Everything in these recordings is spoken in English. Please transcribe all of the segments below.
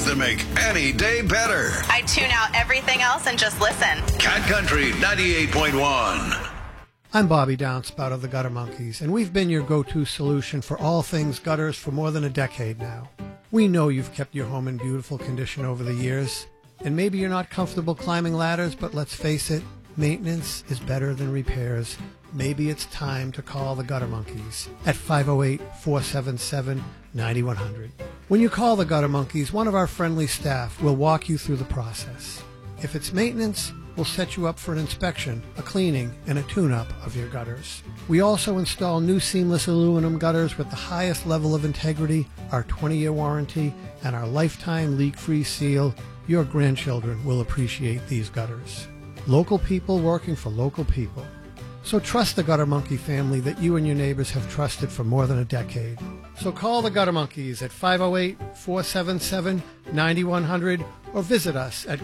that make any day better. I tune out everything else and just listen. Cat Country 98.1. I'm Bobby Downspout of the Gutter Monkeys, and we've been your go-to solution for all things gutters for more than a decade now. We know you've kept your home in beautiful condition over the years, and maybe you're not comfortable climbing ladders, but let's face it, maintenance is better than repairs. Maybe it's time to call the Gutter Monkeys at 508-477-9100. When you call the Gutter Monkeys, one of our friendly staff will walk you through the process. If it's maintenance, we'll set you up for an inspection, a cleaning, and a tune-up of your gutters. We also install new seamless aluminum gutters with the highest level of integrity, our 20-year warranty, and our lifetime leak-free seal. Your grandchildren will appreciate these gutters. Local people working for local people. So trust the Gutter Monkey family that you and your neighbors have trusted for more than a decade. So call the Gutter Monkeys at 508-477-9100 or visit us at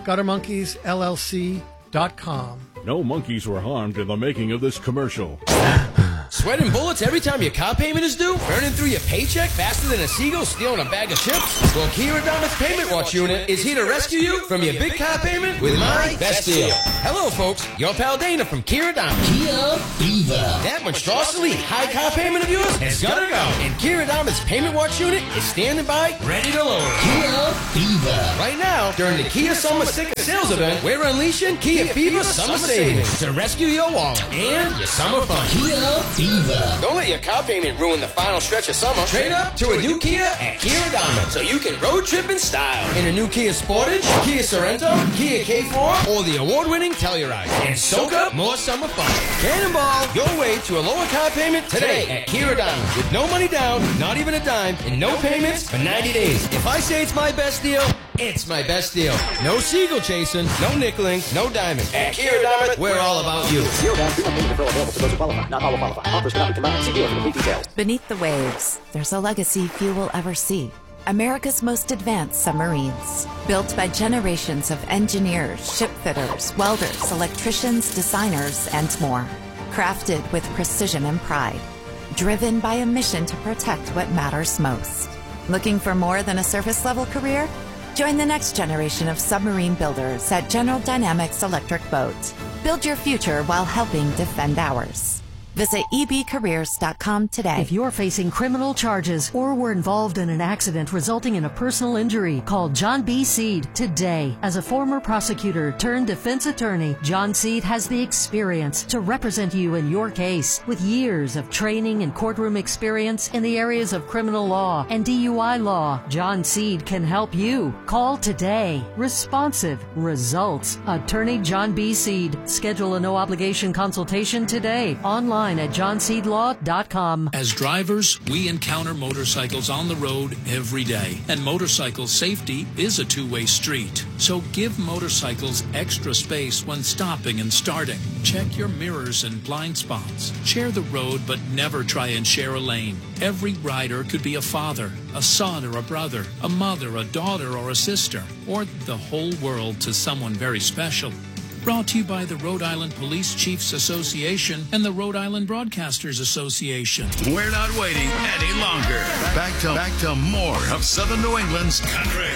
guttermonkeysllc.com. No monkeys were harmed in the making of this commercial. Sweating bullets every time your car payment is due? Burning through your paycheck faster than a seagull stealing a bag of chips? Well, Kia Adamas Payment Watch Unit is here to rescue you from your big car payment with my best deal. Hello, folks. Your pal Dana from Kia Adamas. Kia Fever. That monstrosity high car payment of yours has got to go. And Kia Adamas Payment Watch Unit is standing by, ready to lower it. Kia Fever. Right now, during the Kia Summer Sticker Sales Event, we're unleashing Kia Fever Summer Savings to rescue your wallet and your summer fun. Kia Fever. Don't let your car payment ruin the final stretch of summer. Trade up to a new Kia at Kia Adamas so you can road trip in style in a new Kia Sportage, Kia Sorento, Kia K4, or the award-winning Telluride. And soak up more summer fun. Cannonball your way to a lower car payment today at Kia Adamas with no money down, not even a dime, and no payments for 90 days. If I say it's my best deal, it's my best deal. No seagull chasing, no nickeling, no diamond. At Kia Adamas, we're all about you. Zero down, 3 month payment deferral available to those who qualify. Not all will qualify. Offers cannot be combined. See dealer for complete details. Beneath the waves, there's a legacy few will ever see. America's most advanced submarines. Built by generations of engineers, shipfitters, welders, electricians, designers, and more. Crafted with precision and pride. Driven by a mission to protect what matters most. Looking for more than a surface-level career? Join the next generation of submarine builders at General Dynamics Electric Boat. Build your future while helping defend ours. Visit ebcareers.com today. If you're facing criminal charges or were involved in an accident resulting in a personal injury, call John B. Seed today. As a former prosecutor turned defense attorney, John Seed has the experience to represent you in your case. With years of training and courtroom experience in the areas of criminal law and DUI law, John Seed can help you. Call today. Responsive results. Attorney John B. Seed. Schedule a no-obligation consultation today. Online at johnseedlaw.com. As drivers, we encounter motorcycles on the road every day, and motorcycle safety is a two-way street. So give motorcycles extra space when stopping and starting. Check your mirrors and blind spots. Share the road, but never try and share a lane. Every rider could be a father, a son or a brother, a mother, a daughter or a sister, or the whole world to someone very special. Brought to you by the Rhode Island Police Chiefs Association and the Rhode Island Broadcasters Association. We're not waiting any longer. Back to more of Southern New England's country.